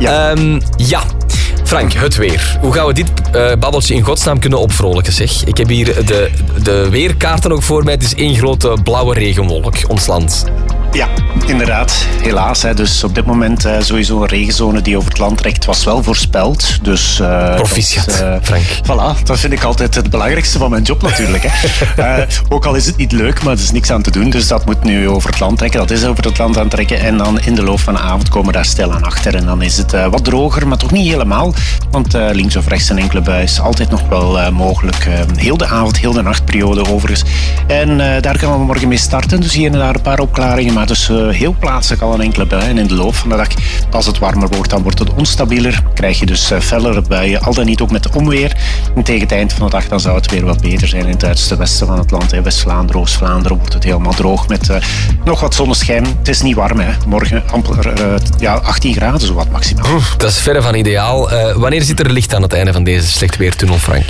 Ja. Frank, het weer. Hoe gaan we dit babbeltje in godsnaam kunnen opvrolijken, zeg? Ik heb hier de weerkaarten ook voor mij. Het is één grote blauwe regenwolk, ons land. Ja, inderdaad. Helaas. Dus op dit moment sowieso een regenzone die over het land trekt, was wel voorspeld. Dus, proficiat, Frank. Voilà, dat vind ik altijd het belangrijkste van mijn job natuurlijk. Hè. Ook al is het niet leuk, maar er is niks aan te doen. Dus dat moet nu over het land trekken. Dat is over het land aan het trekken. En dan in de loop van de avond komen we daar stil aan achter. En dan is het wat droger, maar toch niet helemaal. Want links of rechts een enkele bui is altijd nog wel mogelijk. Heel de avond, heel de nachtperiode overigens. En daar gaan we morgen mee starten. Dus hier en daar een paar opklaringen. Maar dus heel plaatselijk al een enkele bui. En in de loop van de dag, als het warmer wordt, dan wordt het onstabieler. Krijg je dus fellere buien. Al dan niet ook met onweer. En tegen het eind van de dag dan zou het weer wat beter zijn in het uiterste westen van het land. West-Vlaanderen, Oost-Vlaanderen wordt het helemaal droog met nog wat zonneschijn. Het is niet warm, hè. Morgen amper 18 graden, zo wat maximaal. Dat is verre van ideaal. Wanneer zit er licht aan het einde van deze slechtweertunnel, Frank?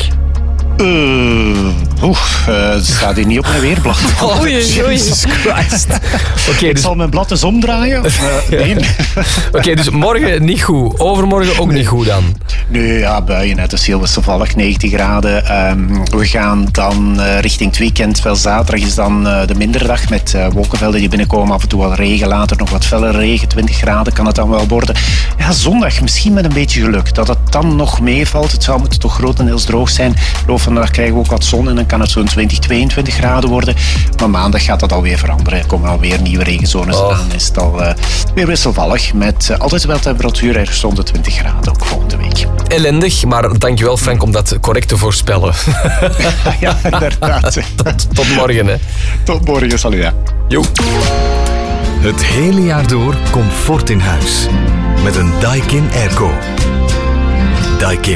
Het staat hier niet op mijn weerblad. Oei. Jesus Christ. Ik zal mijn blad eens omdraaien. Nee. Oké, dus morgen niet goed. Overmorgen ook niet goed dan? Nee, ja, buien. Het is heel wisselvallig, 19 graden. We gaan dan richting het weekend. Wel, zaterdag is dan de mindere dag met wolkenvelden die binnenkomen. Af en toe wat regen, later nog wat felle regen. 20 graden kan het dan wel worden. Ja, zondag misschien met een beetje geluk. Dat het dan nog meevalt. Het zou moeten toch grotendeels droog zijn. Vandaag krijgen we ook wat zon en dan kan het zo'n 20, 22 graden worden. Maar maandag gaat dat alweer veranderen. Er komen alweer nieuwe regenzones aan. Is het al weer wisselvallig met altijd wel temperatuur ergens rond de 20 graden ook volgende week. Ellendig, maar dankjewel Frank om dat correct te voorspellen. Ja, inderdaad. Tot morgen, hè. Tot morgen, salut. Ja. Jo. Het hele jaar door comfort in huis. Met een Daikin Airco. Daikin.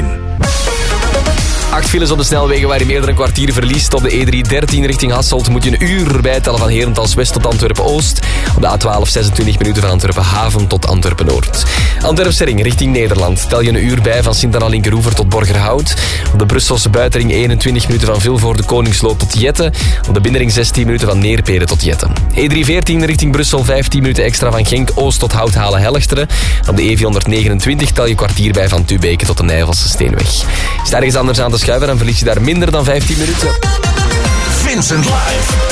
8 files op de snelwegen waar je meer dan een kwartier verliest. Op de E313 richting Hasselt moet je een uur bijtellen van Herentals West tot Antwerpen-Oost. Op de A12 26 minuten van Antwerpen-Haven tot Antwerpen-Noord. Antwerp-Sering richting Nederland tel je een uur bij van Sint-Anna-Linkeroever tot Borgerhout. Op de Brusselse buitenring 21 minuten van Vilvoorde Koningsloot tot Jetten. Op de binnenring 16 minuten van Neerpede tot Jetten. E314 richting Brussel 15 minuten extra van Genk-Oost tot Houthalen-Helchteren. Op de E429 tel je kwartier bij van Tubeke tot de Nijvelse Steenweg. Is daar ergens anders aan te schuiven, dan verlies je daar minder dan 15 minuten. Vincent Live.